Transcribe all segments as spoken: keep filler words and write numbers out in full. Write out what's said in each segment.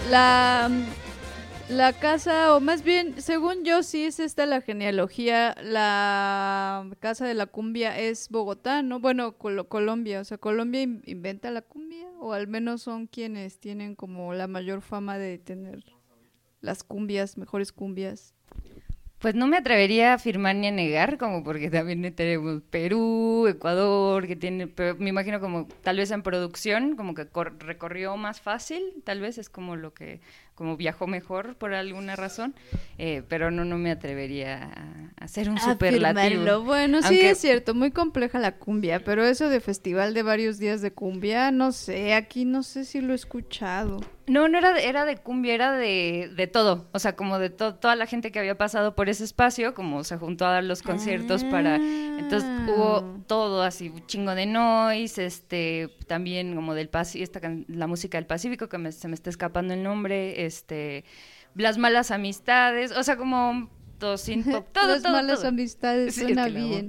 la, la casa, o más bien, según yo, sí es esta la genealogía, la casa de la cumbia es Bogotá, ¿no? Bueno, Col- Colombia, o sea, Colombia in- inventa la cumbia, o al menos son quienes tienen como la mayor fama de tener las cumbias, mejores cumbias. Pues no me atrevería a afirmar ni a negar, como porque también tenemos Perú, Ecuador, que tiene, pero me imagino como tal vez en producción, como que cor- recorrió más fácil, tal vez es como lo que, como viajó mejor por alguna razón, eh, pero no, no me atrevería a, a hacer un superlativo, Afirmarlo. Bueno, sí es aunque cierto, muy compleja la cumbia, pero eso de festival de varios días de cumbia, no sé, aquí no sé si lo he escuchado. no, no era de, era de cumbia, era de, de todo, o sea, como de to- toda la gente que había pasado por ese espacio, como se juntó a dar los conciertos para, entonces hubo Ah. todo así, un chingo de noise, este, también como del Pacífico, esta can- la música del Pacífico, que me- se me está escapando el nombre, este, las malas amistades, o sea, como todo synth-pop, todo, Las todo, malas todo. amistades Sí, es suena que la amo. bien.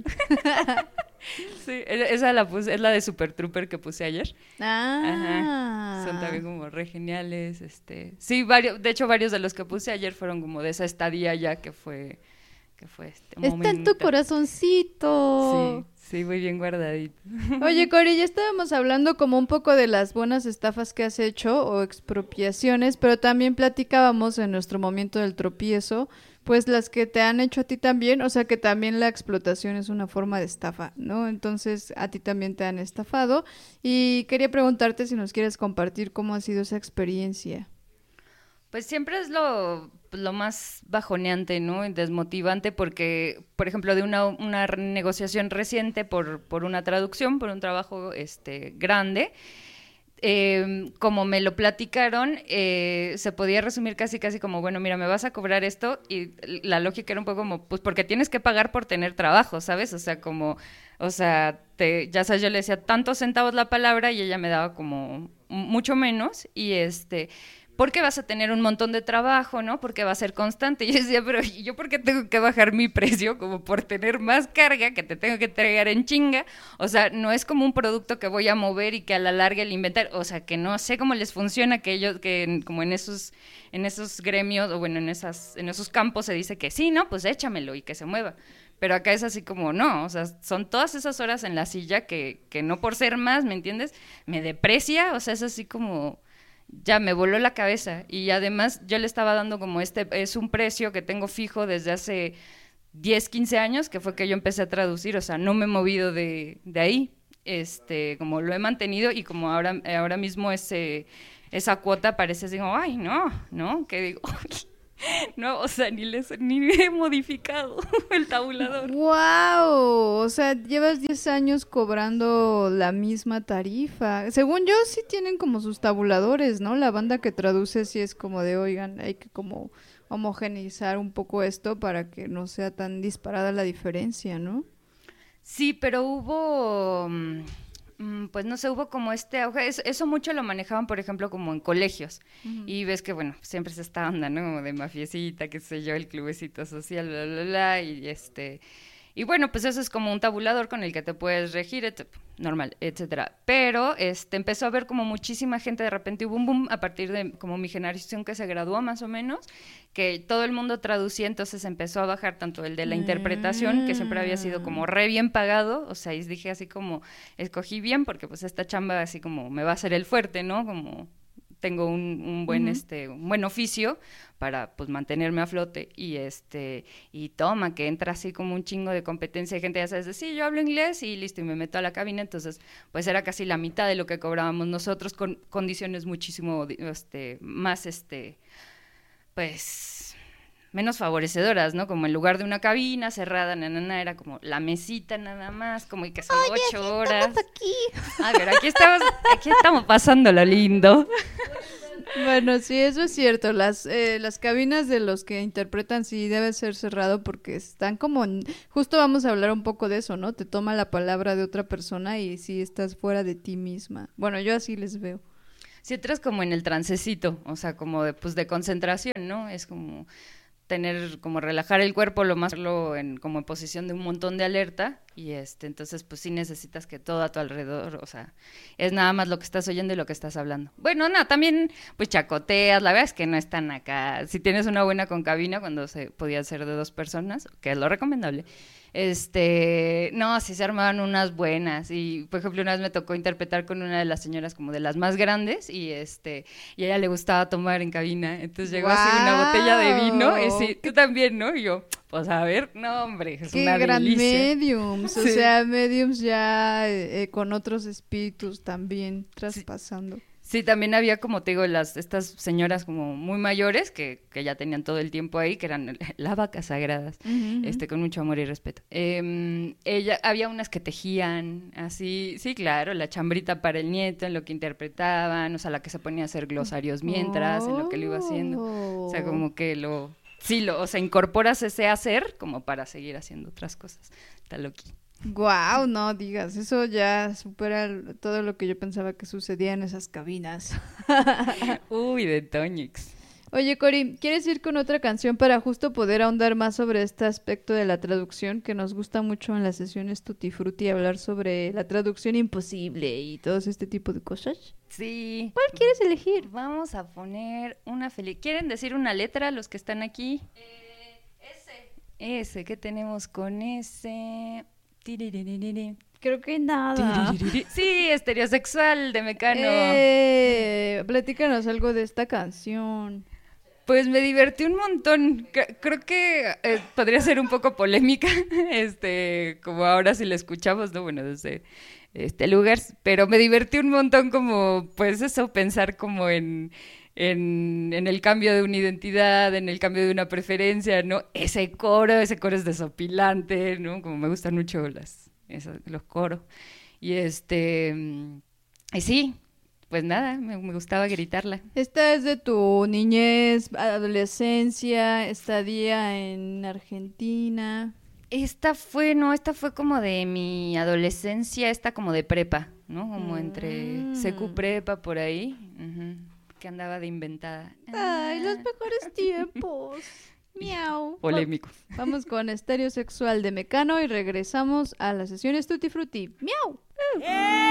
Sí, e- esa la puse, es la de Super Trooper que puse ayer. Ajá. Son Ah. también como re geniales, este. Sí, varios, de hecho varios de los que puse ayer fueron como de esa estadía ya que fue que fue este Está en tu momento. Sí, corazoncito. sí, muy bien guardadito. Oye, Cori, ya estábamos hablando como un poco de las buenas estafas que has hecho o expropiaciones, pero también platicábamos en nuestro momento del tropiezo, pues las que te han hecho a ti también, o sea que también la explotación es una forma de estafa, ¿no? Entonces a ti también te han estafado y quería preguntarte si nos quieres compartir cómo ha sido esa experiencia. Pues siempre es lo, lo más bajoneante, ¿no? Y desmotivante porque, por ejemplo, de una, una negociación reciente por, por una traducción, por un trabajo este, grande, eh, como me lo platicaron, eh, se podía resumir casi casi como, bueno, mira, me vas a cobrar esto y la lógica era un poco como, pues porque tienes que pagar por tener trabajo, ¿sabes? O sea, como, o sea, te, ya sabes, yo le decía tantos centavos la palabra y ella me daba como mucho menos y este... Porque vas a tener un montón de trabajo, ¿no? Porque va a ser constante. Y yo decía, pero ¿y yo por qué tengo que bajar mi precio? Como por tener más carga que te tengo que entregar en chinga. O sea, no es como un producto que voy a mover y que a la larga el inventar. O sea, que no sé cómo les funciona, que ellos, que en- como en esos, en esos gremios, o bueno, en esas, en esos campos se dice que sí, ¿no? Pues échamelo y que se mueva. Pero acá es así como, no, o sea, son todas esas horas en la silla que, que no por ser más, ¿me entiendes? Me deprecia, o sea, es así como ya me voló la cabeza y además yo le estaba dando como este, es un precio que tengo fijo desde hace diez quince años, que fue que yo empecé a traducir, o sea, no me he movido de, de ahí, este, como lo he mantenido y como ahora, ahora mismo ese, esa cuota parece así como, ay, no, ¿no? Que digo, no, o sea, ni, les, ni he modificado el tabulador. ¡Wow! O sea, llevas diez años cobrando la misma tarifa. Según yo, sí tienen como sus tabuladores, ¿no? La banda que traduce sí es como de, oigan, hay que como homogeneizar un poco esto para que no sea tan disparada la diferencia, ¿no? Sí, pero hubo, mm, mm, pues no sé, hubo como este auge, es- eso mucho lo manejaban, por ejemplo, como en colegios, Ujú. y ves que, bueno, siempre es esta onda, ¿no? Como de mafiecita, qué sé yo, el clubecito social, bla, bla, bla, y este, y bueno, pues eso es como un tabulador con el que te puedes regir, et- normal, etcétera. Pero este empezó a haber como muchísima gente, de repente hubo un boom a partir de como mi generación que se graduó más o menos, que todo el mundo traducía, entonces empezó a bajar tanto el de la interpretación, que siempre había sido Ah. como re bien pagado, o sea, y dije así como, escogí bien porque pues esta chamba así como me va a hacer el fuerte, ¿no? Como tengo un, un buen Ujú. este un buen oficio para pues mantenerme a flote y este y toma que entra así como un chingo de competencia de gente, ya sabes, de, sí, yo hablo inglés y listo y me meto a la cabina, entonces pues era casi la mitad de lo que cobrábamos nosotros con condiciones muchísimo este más este pues menos favorecedoras, ¿no? Como en lugar de una cabina cerrada, nanana, era como la mesita nada más, como y que son Oye, sí, ocho estamos horas. aquí. A ver, aquí estamos, aquí estamos pasando lo lindo. Bueno, sí, eso es cierto. Las, eh, las cabinas de los que interpretan sí debe ser cerrado porque están como... en- Justo vamos a hablar un poco de eso, ¿no? Te toma la palabra de otra persona y sí estás fuera de ti misma. Bueno, yo así les veo. Si entras como en el trancecito, o sea, como de, pues de concentración, ¿no? Es como tener, como relajar el cuerpo, lo más lo en, como en posición de un montón de alerta Y este, entonces, pues sí necesitas que todo a tu alrededor, o sea, es nada más lo que estás oyendo y lo que estás hablando. Bueno, no, también, pues chacoteas, la verdad es que no es tan acá. Si tienes una buena concabina, cuando se podía hacer de dos personas, que es lo recomendable, este, no, sí se armaban unas buenas. Y, por ejemplo, una vez me tocó interpretar con una de las señoras como de las más grandes, y este, y a ella le gustaba tomar en cabina. Entonces llegó así una botella de vino, y sí, tú también, ¿no? Y yo, pues a ver, no, hombre, es Qué una gran delicia. mediums, o Sí. sea, mediums ya eh, con otros espíritus también traspasando. Sí, también había, como te digo, las estas señoras como muy mayores que, que ya tenían todo el tiempo ahí, que eran las vacas sagradas, Ujú, ujú. este, con mucho amor y respeto. Eh, ella, había unas que tejían, así, sí, claro, la chambrita para el nieto, en lo que interpretaban, o sea, la que se ponía a hacer glosarios mientras, en lo que lo iba haciendo. O sea, Oh. como que lo, sí, lo, o sea, incorporas ese hacer como para seguir haciendo otras cosas. Está loqui. Guau, no digas, eso ya supera el- todo lo que yo pensaba que sucedía en esas cabinas. Uy, de Toñix. Oye, Cori, ¿quieres ir con otra canción para justo poder ahondar más sobre este aspecto de la traducción que nos gusta mucho en las sesiones Tutti Frutti, hablar sobre la traducción imposible y todo este tipo de cosas? Sí. ¿Cuál quieres elegir? Vamos a poner una feliz. ¿Quieren decir una letra los que están aquí? Eh, ese. Ese, ¿qué tenemos con ese? Tiriririri. Creo que nada. Tiriririri. Sí, estereosexual de Mecano. Eh, platícanos algo de esta canción. Pues me divertí un montón. C- Creo que eh, podría ser un poco polémica, este, como ahora si la escuchamos, ¿no? Bueno, desde este lugar, pero me divertí un montón como, pues eso, pensar como en, en, en el cambio de una identidad, en el cambio de una preferencia, ¿no? Ese coro, ese coro es desopilante, ¿no? Como me gustan mucho las, esos, los coros. Y este, mm, y sí, pues nada, me, me gustaba gritarla. Esta es de tu niñez, adolescencia, estadía en Argentina. Esta fue, no, esta fue como de mi adolescencia, esta como de prepa, ¿no? Como entre Mm. secu prepa por ahí, ujú, que andaba de inventada. Ay, los Ah, mejores tiempos. Miau. polémico. Va- Vamos con Estéreo Sexual de Mecano y regresamos a las sesiones Tutti Frutti. Miau.